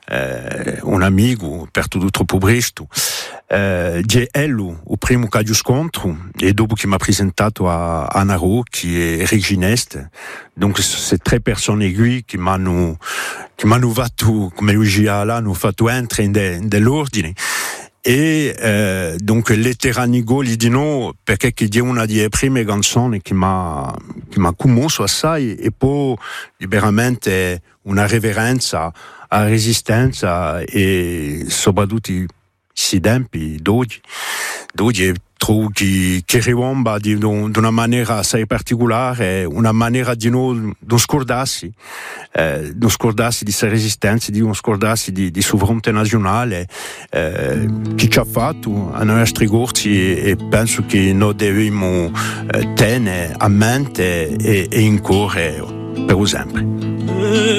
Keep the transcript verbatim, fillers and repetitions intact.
eh, un amico per tutto troppo presto. Eh, di Ello, il primo caso scontro, e dopo che mi ha presentato a, a Naro, che è regineste, donc c'est tre persone qui che mi hanno che mi hanno fatto, come lui là, hanno fatto entrare in dell'ordine. E eh, donc l'Eteranigo gli di no, perché che è una delle prime canzoni che mi ha che mi ha commosso assai, e poi veramente una reverenza alla resistenza, e soprattutto si tempi d'oggi d'oggi trovo che, che riomba di, di una maniera assai particolare, una maniera di non, non scordarsi eh, non scordarsi di questa resistenza, di non scordarsi di, di sovranità nazionale eh, che ci ha fatto a nostri corsi, e, e penso che noi dobbiamo eh, tenere a mente e, e in cuore per sempre.